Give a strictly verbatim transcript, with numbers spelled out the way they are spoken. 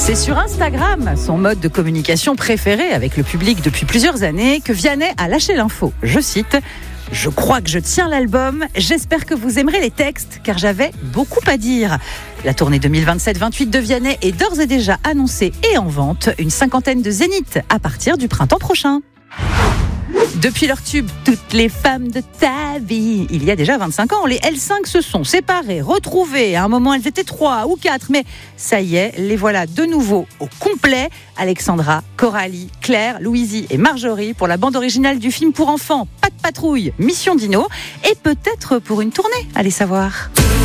C'est sur Instagram, son mode de communication préféré avec le public depuis plusieurs années, que Vianney a lâché l'info. Je cite « Je crois que je tiens l'album, j'espère que vous aimerez les textes, car j'avais beaucoup à dire ». La tournée deux mille vingt-sept vingt-huit de Vianney est d'ores et déjà annoncée et en vente, une cinquantaine de zéniths à partir du printemps prochain. Depuis leur tube « Toutes les femmes de ta vie », il y a déjà vingt-cinq ans, les L cinq se sont séparés, retrouvés. À un moment, elles étaient trois ou quatre, mais ça y est, les voilà de nouveau au complet. Alexandra, Coralie, Claire, Louisie et Marjorie pour la bande originale du film pour enfants Pas de patrouille, Mission Dino, et peut-être pour une tournée, allez savoir.